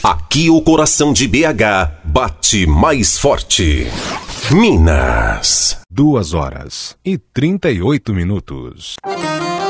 Aqui o coração de BH bate mais forte. Minas. 2h38.